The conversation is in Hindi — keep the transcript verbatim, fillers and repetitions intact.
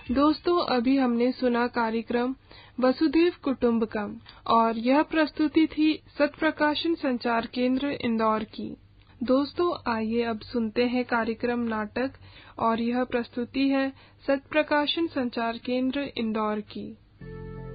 दोस्तों, अभी हमने सुना कार्यक्रम वसुधैव कुटुंबकम और यह प्रस्तुति थी सत्य प्रकाशन संचार केंद्र इंदौर की। दोस्तों, आइए अब सुनते हैं कार्यक्रम नाटक और यह प्रस्तुति है सत्य प्रकाशन संचार केंद्र इंदौर की।